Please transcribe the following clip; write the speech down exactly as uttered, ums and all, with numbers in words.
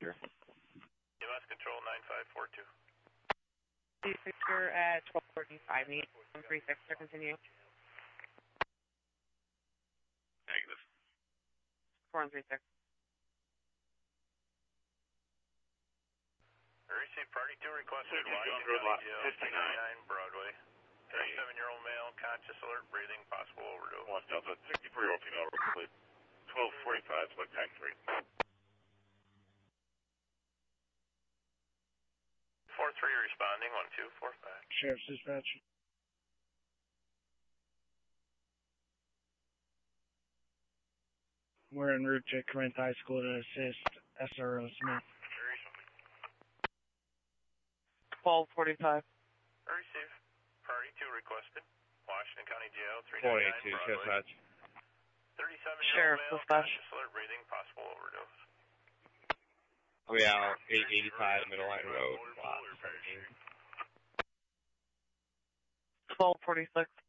Victor. U S Control nine five four two. Victor at twelve forty-five, eight one three six to continue. Negative. four one three six. Receive party two requested. Jones Road, fifty-nine Broadway. thirty-seven-year-old male, conscious, alert, breathing, possible overdose. One Delta, sixty-four-year-old female, complete. twelve forty-five, split time three. four three responding, one two four five. Sheriff's Dispatch. We're en route to Corinth High School to assist S R O Smith. twelve forty-five. Receive. Party two requested. Washington County Jail, three four ninety-nine eight two, Broadway. dispatch. thirty-seven-year-old male, Dispatch. conscious, alert, breathing, possible overdose. We out eight eighty-five Middle Line Road, lot seventeen. twelve forty-six.